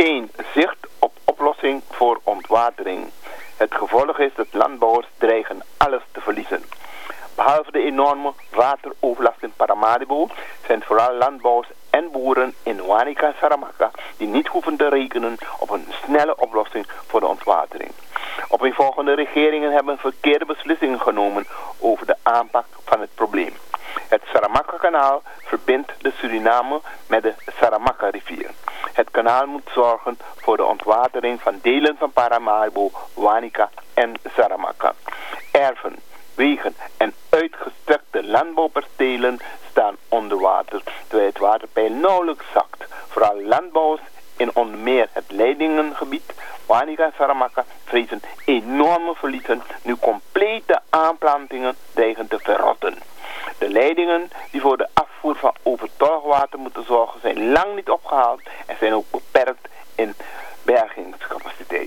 geen zicht op oplossing voor ontwatering. Het gevolg is dat landbouwers dreigen alles te verliezen. Behalve de enorme wateroverlast in Paramaribo zijn het vooral landbouwers en boeren in Wanica en Saramacca die niet hoeven te rekenen op een snelle oplossing voor de ontwatering. Opeenvolgende regeringen hebben verkeerde beslissingen genomen over de aanpak van het probleem. Het Saramacca-kanaal verbindt de Suriname met de Saramacca-rivier. Het kanaal moet zorgen voor de ontwatering van delen van Paramaribo, Wanica en Saramacca. Erven, wegen en uitgestrekte landbouwpercelen staan onder water, terwijl het waterpeil nauwelijks zakt. Vooral landbouwers in onder meer het Leidingengebied, Wanica en Saramacca vrezen enorme verliezen nu complete aanplantingen dreigen te verrotten. De leidingen die voor de afvoer van overtollig water moeten zorgen zijn lang niet opgehaald en zijn ook beperkt in bergingscapaciteit.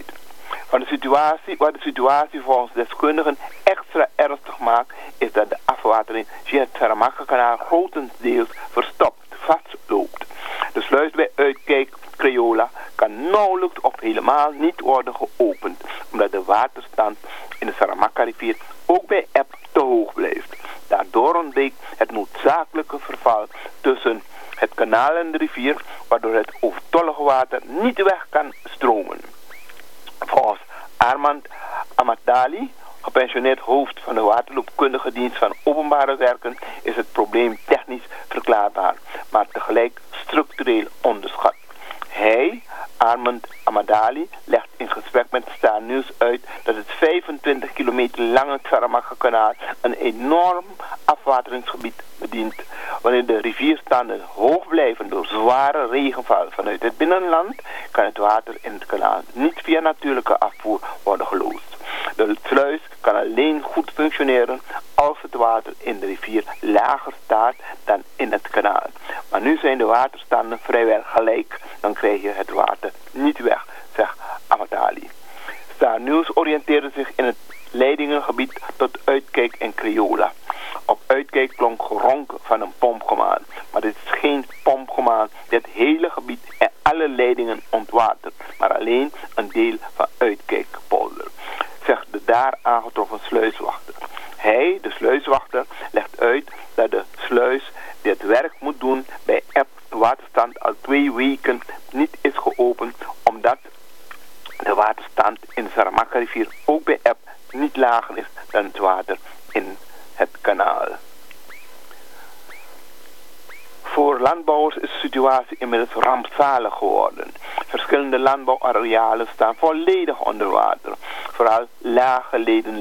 Waar de situatie volgens deskundigen extra ernstig maakt, is dat de afwatering via het Saramacca-kanaal grotendeels verstopt, vastloopt. De sluis bij uitkijk Criolla kan nauwelijks of helemaal niet worden geopend, omdat de waterstand in de Saramacca-rivier ook bij eb te hoog blijft. Daardoor ontbreekt het noodzakelijke verval tussen het kanaal en de rivier, waardoor het overtollige water niet weg kan stromen. Volgens Armand Amadali, gepensioneerd hoofd van de waterloopkundige dienst van openbare werken, is het probleem technisch verklaarbaar, maar tegelijk structureel onderschat. Hij, Armand Amadali, legt in gesprek met Star News uit dat het 25 kilometer lange Saramacca-kanaal een enorm afwateringsgebied bedient. Wanneer de rivierstanden hoog blijven door zware regenval vanuit het binnenland, kan het water in het kanaal niet via natuurlijke afvoer worden geloosd. De sluis kan alleen goed functioneren als het water in de rivier lager staat dan in het kanaal. Maar nu zijn de waterstanden vrijwel gelijk, dan krijg je het water niet weg, zegt Amadali. Star News oriënteerde zich in het Leidingengebied tot Uitkijk en Criolla. Op Uitkijk klonk geronk van een pompgemaan, maar dit is geen pompgemaan. Dit hele gebied en alle leidingen ontwaterd, maar alleen een deel van Uitkijkpolder, zegt de daar aangetroffen sluiswachter. Hij, de sluiswachter, legt uit dat de sluis dit werk moet doen bij eb. De waterstand al 2 weken niet is geopend, omdat de waterstand in de Saramacca-rivier ook bij eb niet lager is dan het water in het kanaal. Voor landbouwers is de situatie inmiddels rampzalig geworden. Verschillende landbouwarealen staan volledig onder water. Vooral laaggelegen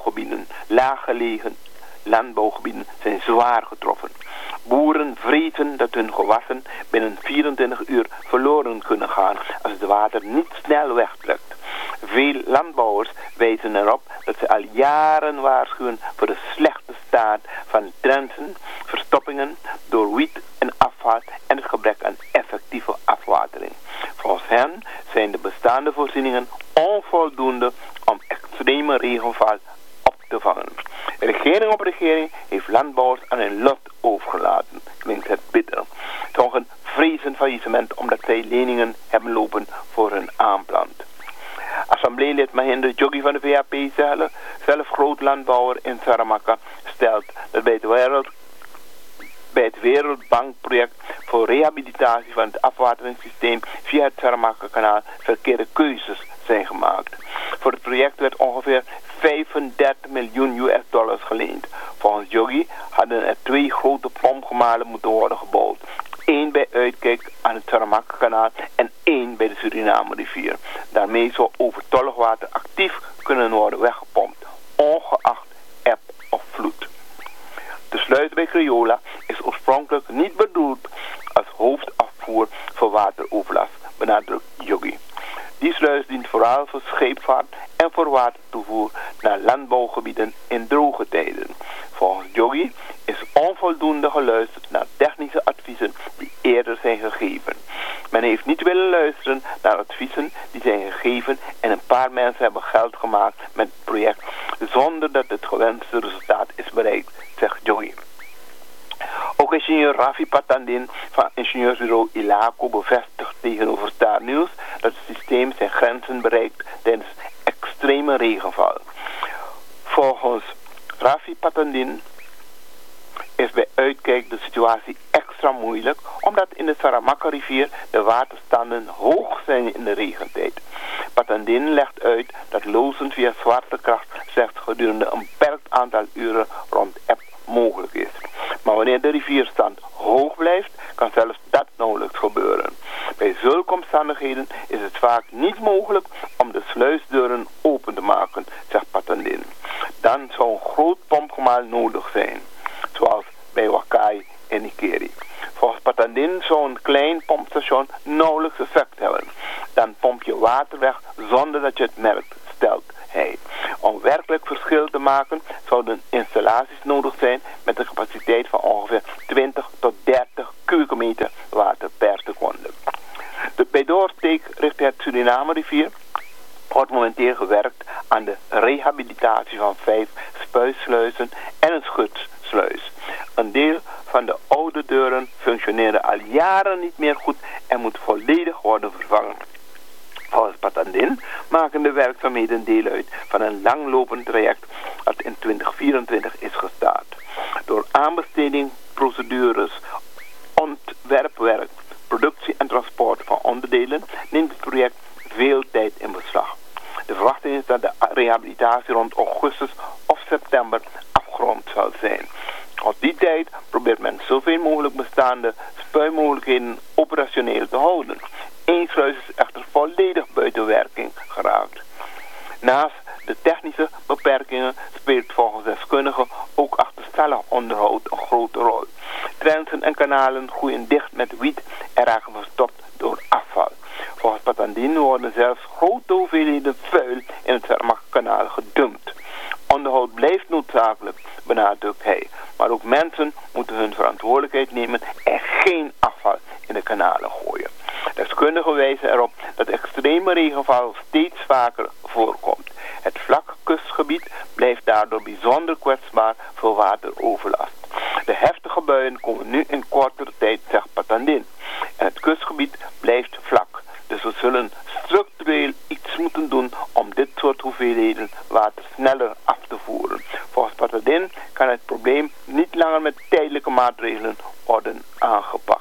landbouwgebieden zijn zwaar getroffen. Boeren vrezen dat hun gewassen binnen 24 uur verloren kunnen gaan als het water niet snel wegtrekt. Veel landbouwers wijzen erop dat ze al jaren waarschuwen voor de slechte staat van trensen, verstoppingen door wiet en afval en het gebrek aan effectieve afwatering. Volgens hen zijn de bestaande voorzieningen onvoldoende om extreme regenval op te vangen. Regering op regering heeft landbouwers aan hun lot overgelaten, klinkt het bitter. Sommigen vrezen faillissement omdat zij leningen hebben lopen voor hun aanplant. Assembleelid Mahinder Joggi van de VAP zelf groot landbouwer in Saramacca, stelt dat bij het Wereldbankproject voor rehabilitatie van het afwateringssysteem via het Saramacca-kanaal verkeerde keuzes zijn gemaakt. Voor het project werd ongeveer 35 miljoen US$ geleend. Volgens Joggi hadden er 2 grote pompgemalen moeten worden gebouwd. 1 bij Uitkijk aan het Saramacca-kanaal en 1 bij de Suriname-rivier. Daarmee zou overtollig water actief kunnen worden weggepompt, ongeacht eb of vloed. De sluis bij Criolla is oorspronkelijk niet bedoeld als hoofdafvoer voor wateroverlast, benadrukt Joggi. Die sluis dient vooral voor scheepvaart en voor watertoevoer naar landbouwgebieden in droge tijden. Volgens Joggi is onvoldoende geluisterd naar technische adviezen die eerder zijn gegeven. Men heeft niet willen luisteren naar adviezen die zijn gegeven en een paar mensen hebben geld gemaakt met het project zonder dat het gewenste resultaat is bereikt, zegt Joggi. Ook ingenieur Rafi Patandin van ingenieursbureau Ilaco bevestigt tegenover Star News dat grenzen bereikt tijdens extreme regenval. Volgens Rafi Patandin is bij uitkijk de situatie extra moeilijk, omdat in de Saramacca-rivier de waterstanden hoog zijn in de regentijd. Patandin legt uit dat lozen via zwaartekracht slechts gedurende een beperkt aantal uren rond eb mogelijk is. Maar wanneer de rivierstand hoog blijft, kan zelfs dat nauwelijks gebeuren. Bij zulke omstandigheden is het vaak niet mogelijk om de sluisdeuren open te maken, zegt Patandin. Dan zou een groot pompgemaal nodig zijn, zoals bij Wakai en Nikeri. Volgens Patandin zou een klein pompstation nauwelijks effect hebben. Dan pomp je water weg zonder dat je het merkt, stelt hij. Om werkelijk verschil te maken zouden installaties nodig zijn met een capaciteit van ongeveer 20 tot 30 kubieke meter water per seconde. Bij doorsteek richting het Suriname-rivier wordt momenteel gewerkt aan de rehabilitatie van 5 spuisluizen en een schutsluis. Een deel van de oude deuren functioneren al jaren niet meer goed en moet volledig worden vervangen. Volgens Patandin maken de werkzaamheden deel uit van een langlopend traject dat in 2024 is gestart. Door aanbesteding, procedures, ontwerpwerk, productie en transport van onderdelen neemt het project veel tijd in beslag. De verwachting is dat de rehabilitatie rond augustus of september afgerond zal zijn. Tot die tijd probeert men zoveel mogelijk bestaande spuimogelijkheden operationeel te houden. Eén sluis is echter volledig buiten werking geraakt. Naast de technische beperkingen speelt volgens deskundigen ook achterstallig onderhoud een grote rol. Trensen en kanalen groeien dicht met wiet en raken verstopt door afval. Volgens Patandin worden zelfs grote hoeveelheden vuil in het Saramacca-kanaal gedumpt. Onderhoud blijft noodzakelijk, benadrukt hij. Maar ook mensen moeten hun verantwoordelijkheid nemen en geen afval in de kanalen gooien. Deskundigen wijzen erop dat extreme regenval steeds vaker voorkomt. Het vlakke kustgebied blijft daardoor bijzonder kwetsbaar voor wateroverlast. De heftige buien komen nu in kortere tijd, zegt Patandin. En het kustgebied blijft vlak. Dus we zullen structureel iets moeten doen om dit soort hoeveelheden water sneller af te voeren. Volgens Patandin kan het probleem niet langer met tijdelijke maatregelen worden aangepakt.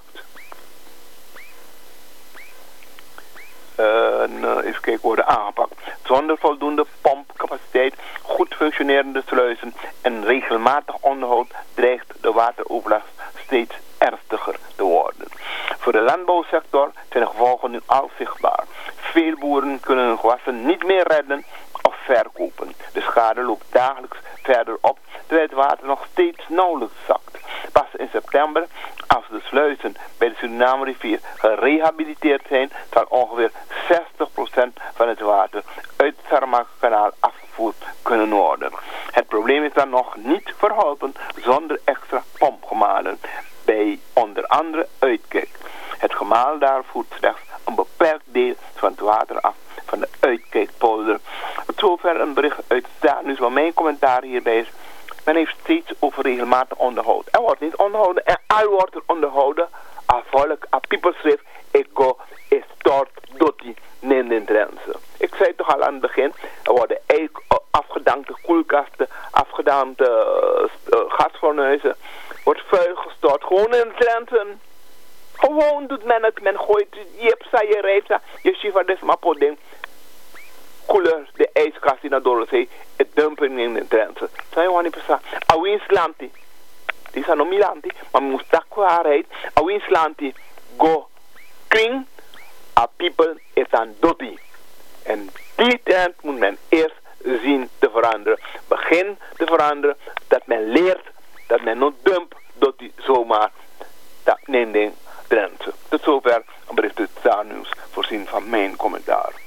Even kijken, worden aangepakt. Zonder voldoende pompcapaciteit, goed functionerende sluizen en regelmatig onderhoud dreigt de wateroverlast steeds ernstiger te worden. Voor de landbouwsector zijn de gevolgen nu al zichtbaar. Veel boeren kunnen hun gewassen niet meer redden of verkopen. De schade loopt dagelijks verder op, terwijl het water nog steeds nauwelijks zakt. Pas in september, als de sluizen bij de Suriname-rivier gerehabiliteerd zijn, zal ongeveer 60% van het water uit het Saramacca-kanaal afgevoerd kunnen worden. Het probleem is dan nog niet verholpen zonder extra pompgemalen bij onder andere Uitkijk. Het gemaal daar voert slechts een beperkt deel van het water af van de Uitkijkpolder. Tot zover een bericht uit Staatnieuws, waar mijn commentaar hierbij is. Men heeft steeds over regelmatig onderhoud. Er wordt niet onderhouden en al wordt er onderhouden. Als volk, als people schreef, ik go is stort dotti neem Drentse. Ik zei toch al aan het begin, er worden afgedankte koelkasten, afgedankte gasfornuizen, wordt vuil gestort, gewoon in Drenthe. Gewoon doet men het, men gooit, je rijpsa, je shiva des mapoding. Koeler, de ijskast die naar Dorosee, het dumpen in de Drenthe. Zou je gewoon niet verstaan. Awins lanti. Die zijn nog niet lanti, maar we moeten waarheid. Awins lanti, go, kring, a people is aan dotti. En die trend moet men eerst zien te veranderen. Begin te veranderen, dat men leert, dat men nog dumpt, dotti zomaar. Dat neemt de Drenthe. Tot zover een bericht uit Staatnieuws, voorzien van mijn commentaar.